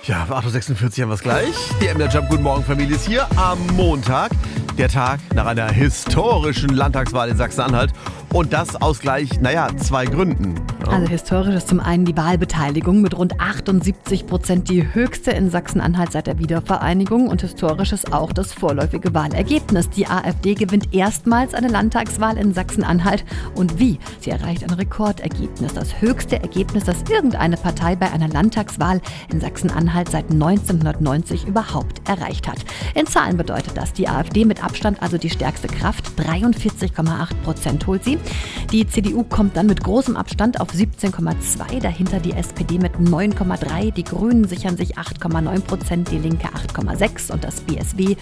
Ja, 8.46 Uhr haben wir es gleich. Die MDR Jump, guten Morgen Familie ist hier am Montag. Der Tag nach einer historischen Landtagswahl in Sachsen-Anhalt. Und das aus gleich, zwei Gründen. Also historisch ist zum einen die Wahlbeteiligung mit rund 78% die höchste in Sachsen-Anhalt seit der Wiedervereinigung. Und historisch ist auch das vorläufige Wahlergebnis. Die AfD gewinnt erstmals eine Landtagswahl in Sachsen-Anhalt. Und wie? Sie erreicht ein Rekordergebnis. Das höchste Ergebnis, das irgendeine Partei bei einer Landtagswahl in Sachsen-Anhalt seit 1990 überhaupt erreicht hat. In Zahlen bedeutet das, die AfD mit Abstand also die stärkste Kraft. 43,8% holt sie. Die CDU kommt dann mit großem Abstand auf 17,2%, dahinter die SPD mit 9,3%, die Grünen sichern sich 8,9%, die Linke 8,6% und das BSW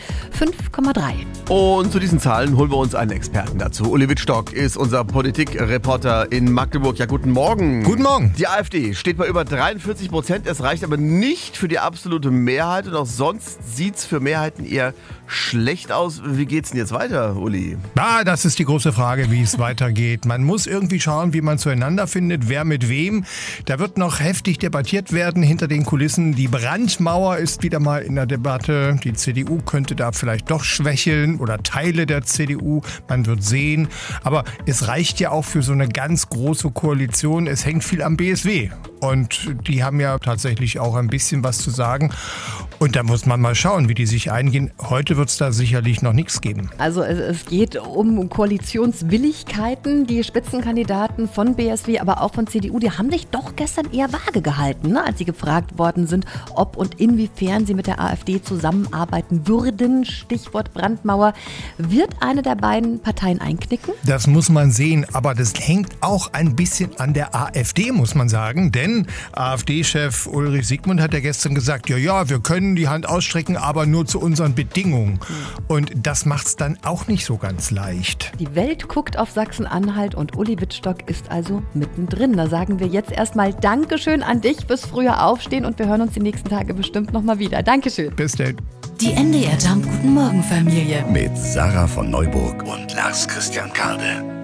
5,3%. Und zu diesen Zahlen holen wir uns einen Experten dazu. Uli Wittstock ist unser Politikreporter in Magdeburg. Ja, guten Morgen. Guten Morgen. Die AfD steht bei über 43%. Es reicht aber nicht für die absolute Mehrheit und auch sonst sieht es für Mehrheiten eher schlecht aus. Wie geht's denn jetzt weiter, Uli? Das ist die große Frage, wie es weitergeht. Man muss irgendwie schauen, wie man zueinander findet, wer mit wem. Da wird noch heftig debattiert werden hinter den Kulissen. Die Brandmauer ist wieder mal in der Debatte. Die CDU könnte da vielleicht doch schwächeln oder Teile der CDU. Man wird sehen. Aber es reicht ja auch für so eine ganz große Koalition. Es hängt viel am BSW. Und die haben ja tatsächlich auch ein bisschen was zu sagen. Und da muss man mal schauen, wie die sich eingehen. Heute wird es da sicherlich noch nichts geben. Also es geht um Koalitionswilligkeiten. Die Spitzenkandidaten von BSW, aber auch von CDU, die haben sich doch gestern eher vage gehalten, ne? Als sie gefragt worden sind, ob und inwiefern sie mit der AfD zusammenarbeiten würden. Stichwort Brandmauer. Wird eine der beiden Parteien einknicken? Das muss man sehen, aber das hängt auch ein bisschen an der AfD, muss man sagen. Denn AfD-Chef Ulrich Siegmund hat ja gestern gesagt, ja, wir können die Hand ausstrecken, aber nur zu unseren Bedingungen. Und das macht's dann auch nicht so ganz leicht. Die Welt guckt auf Sachsen-Anhalt und Uli Wittstock ist also mittendrin. Da sagen wir jetzt erstmal Dankeschön an dich fürs frühe Aufstehen und wir hören uns die nächsten Tage bestimmt nochmal wieder. Dankeschön. Bis dann. Die MDR Jump, guten Morgen Familie. Mit Sarah von Neuburg und Lars Christian Kade.